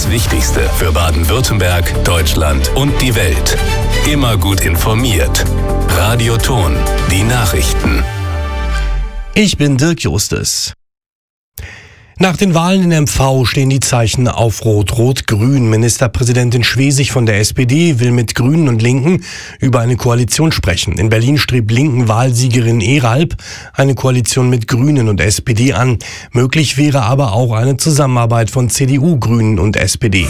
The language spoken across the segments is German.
Das Wichtigste für Baden-Württemberg, Deutschland und die Welt. Immer gut informiert. Radio Ton, die Nachrichten. Ich bin Dirk Justus. Nach den Wahlen in MV stehen die Zeichen auf Rot-Rot-Grün. Ministerpräsidentin Schwesig von der SPD will mit Grünen und Linken über eine Koalition sprechen. In Berlin strebt Linken-Wahlsiegerin Eralp eine Koalition mit Grünen und SPD an. Möglich wäre aber auch eine Zusammenarbeit von CDU, Grünen und SPD.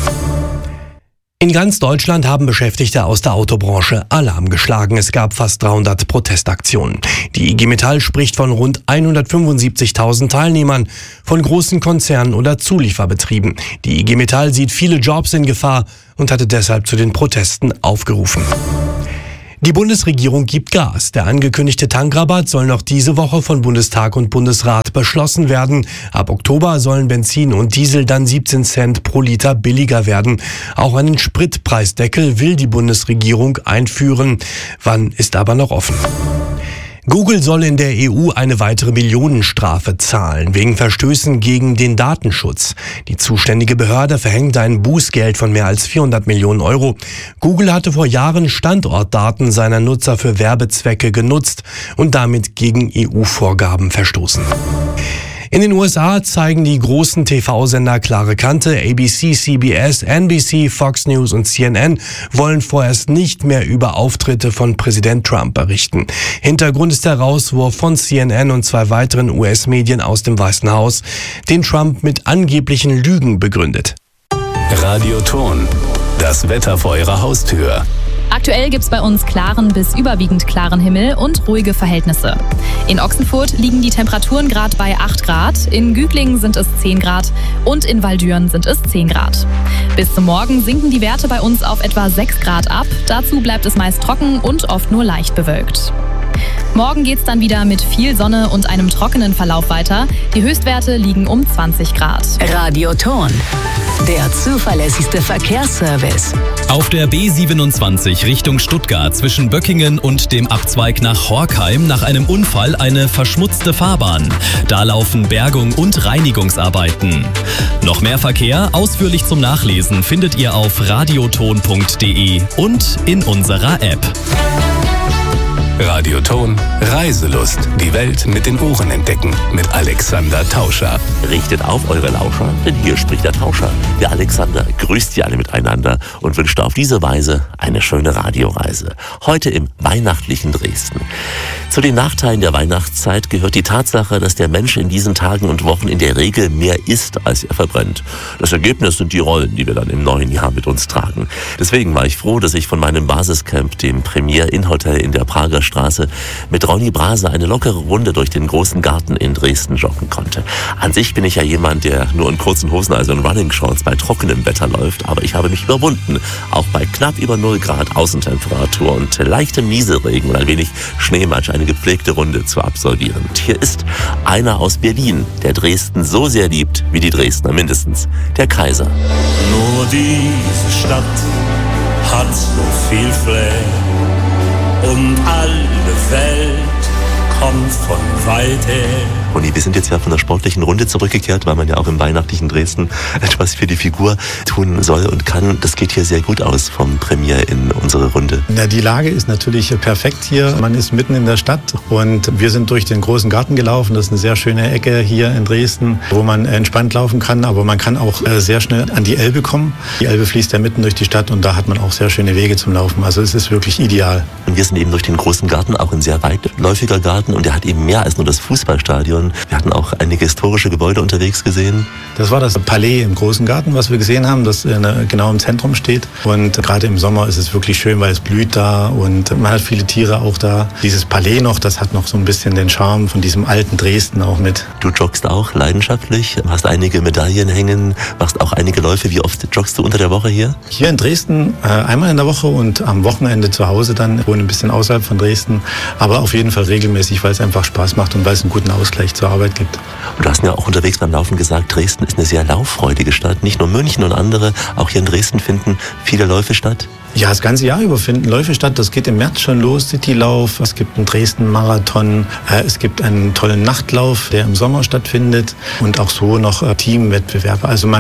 In ganz Deutschland haben Beschäftigte aus der Autobranche Alarm geschlagen. Es gab fast 300 Protestaktionen. Die IG Metall spricht von rund 175.000 Teilnehmern von großen Konzernen oder Zulieferbetrieben. Die IG Metall sieht viele Jobs in Gefahr und hatte deshalb zu den Protesten aufgerufen. Die Bundesregierung gibt Gas. Der angekündigte Tankrabatt soll noch diese Woche von Bundestag und Bundesrat beschlossen werden. Ab Oktober sollen Benzin und Diesel dann 17 Cent pro Liter billiger werden. Auch einen Spritpreisdeckel will die Bundesregierung einführen. Wann ist aber noch offen. Google soll in der EU eine weitere Millionenstrafe zahlen, wegen Verstößen gegen den Datenschutz. Die zuständige Behörde verhängt ein Bußgeld von mehr als 400 Millionen Euro. Google hatte vor Jahren Standortdaten seiner Nutzer für Werbezwecke genutzt und damit gegen EU-Vorgaben verstoßen. In den USA zeigen die großen TV-Sender klare Kante. ABC, CBS, NBC, Fox News und CNN wollen vorerst nicht mehr über Auftritte von Präsident Trump berichten. Hintergrund ist der Rauswurf von CNN und 2 weiteren US-Medien aus dem Weißen Haus, den Trump mit angeblichen Lügen begründet. Radio Ton, das Wetter vor Ihrer Haustür. Aktuell gibt's bei uns klaren bis überwiegend klaren Himmel und ruhige Verhältnisse. In Ochsenfurt liegen die Temperaturen gerade bei 8 Grad, in Güglingen sind es 10 Grad und in Waldüren sind es 10 Grad. Bis zum Morgen sinken die Werte bei uns auf etwa 6 Grad ab. Dazu bleibt es meist trocken und oft nur leicht bewölkt. Morgen geht's dann wieder mit viel Sonne und einem trockenen Verlauf weiter. Die Höchstwerte liegen um 20 Grad. Radio Ton, der zuverlässigste Verkehrsservice. Auf der B27 Richtung Stuttgart zwischen Böckingen und dem Abzweig nach Horkheim nach einem Unfall eine verschmutzte Fahrbahn. Da laufen Bergung- und Reinigungsarbeiten. Noch mehr Verkehr ausführlich zum Nachlesen findet ihr auf radioton.de und in unserer App. Radio Ton, Reiselust. Die Welt mit den Ohren entdecken. Mit Alexander Tauscher. Richtet auf eure Lauscher, denn hier spricht der Tauscher. Der Alexander grüßt die alle miteinander und wünscht auf diese Weise eine schöne Radioreise. Heute im weihnachtlichen Dresden. Zu den Nachteilen der Weihnachtszeit gehört die Tatsache, dass der Mensch in diesen Tagen und Wochen in der Regel mehr isst, als er verbrennt. Das Ergebnis sind die Rollen, die wir dann im neuen Jahr mit uns tragen. Deswegen war ich froh, dass ich von meinem Basiscamp, dem Premier Inn Hotel in der Prager Straße, mit Ronny Brase eine lockere Runde durch den großen Garten in Dresden joggen konnte. An sich bin ich ja jemand, der nur in kurzen Hosen, also in Running Shorts, bei trockenem Wetter läuft, aber ich habe mich überwunden, auch bei knapp über 0 Grad Außentemperatur und leichtem Nieselregen und ein wenig Schneematsch eine gepflegte Runde zu absolvieren. Und hier ist einer aus Berlin, der Dresden so sehr liebt, wie die Dresdner mindestens, der Kaiser. Nur diese Stadt hat so viel Flair. Und alle Welt kommt von weit her. Ronny, wir sind jetzt ja von der sportlichen Runde zurückgekehrt, weil man ja auch im weihnachtlichen Dresden etwas für die Figur tun soll und kann. Das geht hier sehr gut aus vom Premier in unsere Runde. Ja, die Lage ist natürlich perfekt hier. Man ist mitten in der Stadt und wir sind durch den großen Garten gelaufen. Das ist eine sehr schöne Ecke hier in Dresden, wo man entspannt laufen kann, aber man kann auch sehr schnell an die Elbe kommen. Die Elbe fließt ja mitten durch die Stadt und da hat man auch sehr schöne Wege zum Laufen. Also es ist wirklich ideal. Und wir sind eben durch den großen Garten, auch ein sehr weitläufiger Garten und der hat eben mehr als nur das Fußballstadion. Wir hatten auch einige historische Gebäude unterwegs gesehen. Das war das Palais im großen Garten, was wir gesehen haben, das genau im Zentrum steht. Und gerade im Sommer ist es wirklich schön, weil es blüht da und man hat viele Tiere auch da. Dieses Palais noch, das hat noch so ein bisschen den Charme von diesem alten Dresden auch mit. Du joggst auch leidenschaftlich, hast einige Medaillen hängen, machst auch einige Läufe. Wie oft joggst du unter der Woche hier? Hier in Dresden einmal in der Woche und am Wochenende zu Hause dann. Ich wohne ein bisschen außerhalb von Dresden, aber auf jeden Fall regelmäßig, weil es einfach Spaß macht und weil es einen guten Ausgleich zur Arbeit gibt. Und du hast ja auch unterwegs beim Laufen gesagt, Dresden ist eine sehr lauffreudige Stadt. Nicht nur München und andere, auch hier in Dresden finden viele Läufe statt. Ja, das ganze Jahr über finden Läufe statt. Das geht im März schon los, Citylauf. Es gibt einen Dresden-Marathon. Es gibt einen tollen Nachtlauf, der im Sommer stattfindet. Und auch so noch Teamwettbewerbe. Also man ist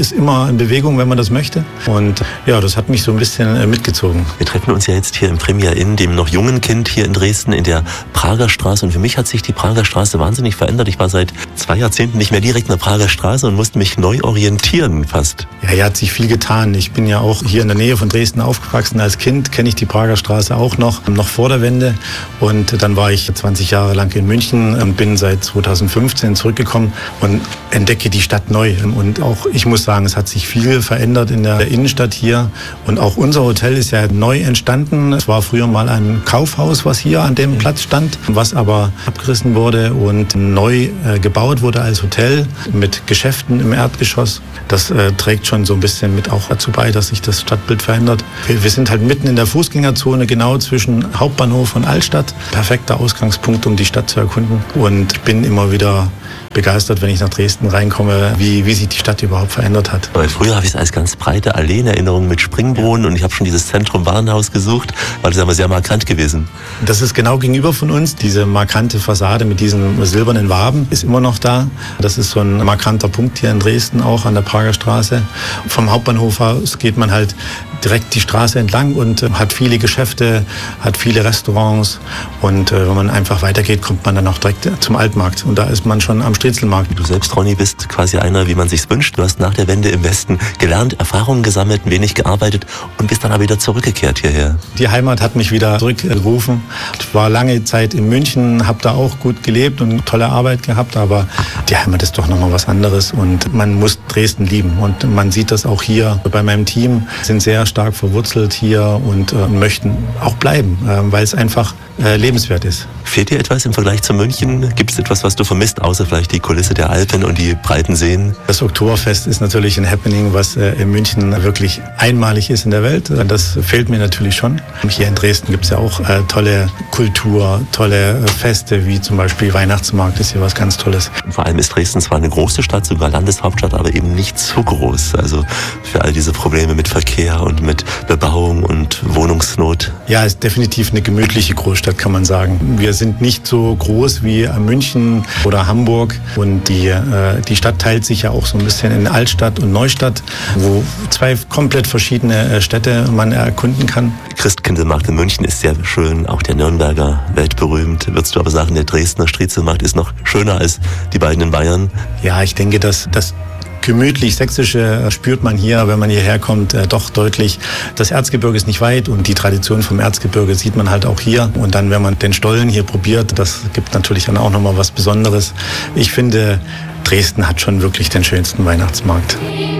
ist immer in Bewegung, wenn man das möchte. Und ja, das hat mich so ein bisschen mitgezogen. Wir treffen uns ja jetzt hier im Premier Inn, dem noch jungen Kind hier in Dresden, in der Prager Straße. Und für mich hat sich die Prager Straße wahnsinnig verändert. Ich war seit 2 Jahrzehnten nicht mehr direkt in der Prager Straße und musste mich neu orientieren fast. Ja, hier hat sich viel getan. Ich bin ja auch hier in der Nähe von Dresden aufgewachsen. Als Kind kenne ich die Prager Straße auch noch vor der Wende. Und dann war ich 20 Jahre lang in München und bin seit 2015 zurückgekommen und entdecke die Stadt neu. Und auch ich muss sagen, es hat sich viel verändert in der Innenstadt hier. Und auch unser Hotel ist ja neu entstanden. Es war früher mal ein Kaufhaus, was hier an dem Platz stand, was aber abgerissen wurde und neu gebaut wurde als Hotel mit Geschäften im Erdgeschoss. Das trägt schon so ein bisschen mit auch dazu bei, dass sich das Stadtbild verändert. Wir sind halt mitten in der Fußgängerzone, genau zwischen Hauptbahnhof und Altstadt. Perfekter Ausgangspunkt, um die Stadt zu erkunden. Und ich bin immer wieder begeistert, wenn ich nach Dresden reinkomme, wie sich die Stadt überhaupt verändert hat. Weil früher habe ich es als ganz breite Allee in Erinnerung mit Springbrunnen und ich habe schon dieses Zentrum Warenhaus gesucht, weil das ist aber sehr markant gewesen. Das ist genau gegenüber von uns. Diese markante Fassade mit diesen silbernen Waben ist immer noch da. Das ist so ein markanter Punkt hier in Dresden, auch an der Prager Straße. Vom Hauptbahnhof aus geht man halt direkt die Straße entlang und hat viele Geschäfte, hat viele Restaurants und wenn man einfach weitergeht, kommt man dann auch direkt zum Altmarkt und da ist man schon am Striezelmarkt. Du selbst, Ronny, bist quasi einer, wie man sich's wünscht. Du hast nach der Wende im Westen gelernt, Erfahrungen gesammelt, ein wenig gearbeitet und bist dann aber wieder zurückgekehrt hierher. Die Heimat hat mich wieder zurückgerufen. Ich war lange Zeit in München, habe da auch gut gelebt und tolle Arbeit gehabt, aber die Heimat ist doch nochmal was anderes und man muss Dresden lieben und man sieht das auch hier bei meinem Team, sind sehr stark verwurzelt hier und möchten auch bleiben, weil es einfach lebenswert ist. Fehlt dir etwas im Vergleich zu München? Gibt es etwas, was du vermisst, außer vielleicht die Kulisse der Alpen und die breiten Seen? Das Oktoberfest ist natürlich ein Happening, was in München wirklich einmalig ist in der Welt. Das fehlt mir natürlich schon. Hier in Dresden gibt es ja auch tolle Kultur, tolle Feste, wie zum Beispiel Weihnachtsmarkt ist hier was ganz Tolles. Vor allem ist Dresden zwar eine große Stadt, sogar Landeshauptstadt, aber eben nicht so groß. Also für all diese Probleme mit Verkehr und mit Bebauung und Wohnungsnot. Ja, es ist definitiv eine gemütliche Großstadt, kann man sagen. Wir sind nicht so groß wie München oder Hamburg und die Stadt teilt sich ja auch so ein bisschen in Altstadt und Neustadt, wo 2 komplett verschiedene Städte man erkunden kann. Christkindlmarkt in München ist sehr schön, auch der Nürnberger weltberühmt. Würdest du aber sagen, der Dresdner Striezelmarkt ist noch schöner als die beiden in Bayern? Ja, ich denke, dass das gemütlich Sächsische spürt man hier, wenn man hierher kommt, doch deutlich. Das Erzgebirge ist nicht weit und die Tradition vom Erzgebirge sieht man halt auch hier. Und dann, wenn man den Stollen hier probiert, das gibt natürlich dann auch nochmal was Besonderes. Ich finde, Dresden hat schon wirklich den schönsten Weihnachtsmarkt.